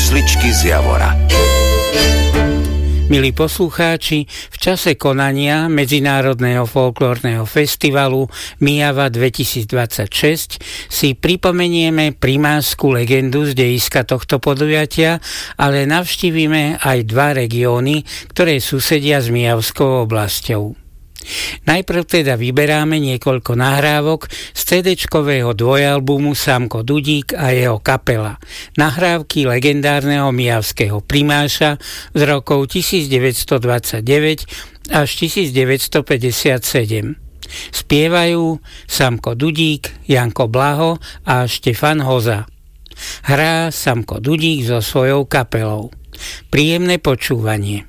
Kozličky z Javora. Milí poslucháči, v čase konania Medzinárodného folklórneho festivalu Myjava 2026 si pripomenieme primárskú legendu z dejiska tohto podujatia, ale navštívime aj dva regióny, ktoré susedia s Myjavskou oblasťou. Najprv teda vyberáme niekoľko nahrávok z CD-čkového dvojalbumu Samko Dudík a jeho kapela. Nahrávky legendárneho myjavského primáša z rokov 1929 až 1957. Spievajú Samko Dudík, Janko Blaho a Štefan Hoza. Hrá Samko Dudík so svojou kapelou. Príjemné počúvanie.